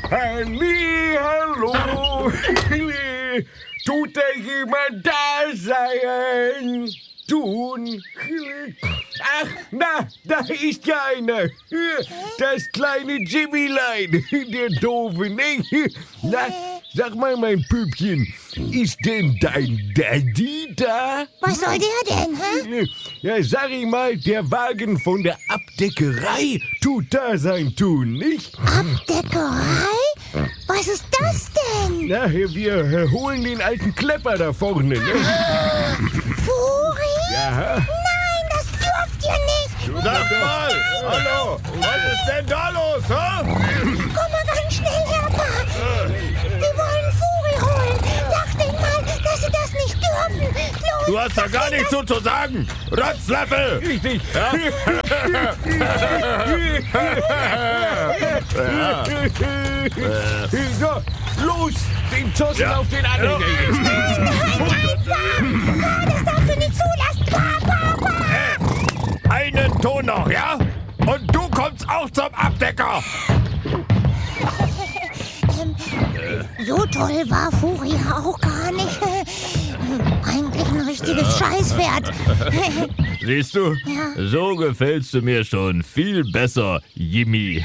Hallo. Tut da jemand da sein? Tun. Ach, na, da ist ja einer. Das kleine Jimmylein, der Doofe, ne? Na, sag mal, mein Püppchen, ist denn dein Daddy da? Was soll der denn, hä? Ja, sag ich mal, der Wagen von der Abdeckerei tut da sein Tun, nicht? Abdeckerei? Was ist das denn? Na, wir holen den alten Klepper da vorne, ne? Furi? Ja. Nein, das dürft ihr nicht. Sag mal, hallo, was ist denn da los, hä? Komm mal ganz schnell her, Pa. Wir wollen Furi holen. Sag denen mal, dass sie das nicht dürfen. Los, Du hast da gar nichts so zu sagen. Rotzlöffel! Richtig. So, los, den Zossen auf den Anhänger jetzt. das darfst du nicht zulassen. Pa. Einen Ton noch, ja? Und du kommst auch zum Abdecker! So toll war Furi ja auch gar nicht. Eigentlich ein richtiges Scheißpferd. Siehst du? Ja. So gefällst du mir schon viel besser, Jimmy.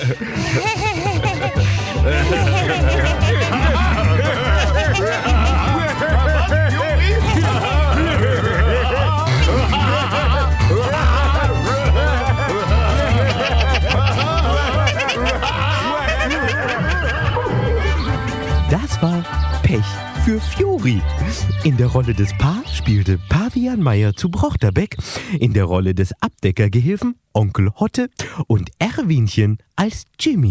Das war Pech für Fjori. In der Rolle des Pa spielte Pavian Meyer zu Brochterbeck, in der Rolle des Abdeckergehilfen Onkel Hotte und Erwinchen als Jimmy.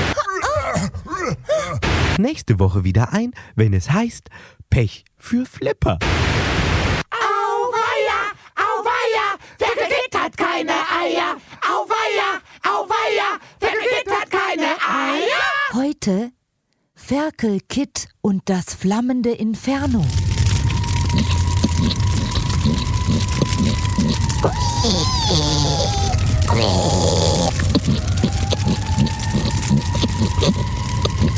Nächste Woche wieder ein, wenn es heißt Pech für Flipper. Auweia, wer gewittert keine Eier. Auweia, wer gewittert keine Eier. Heute Ferkel, Kit und das flammende Inferno.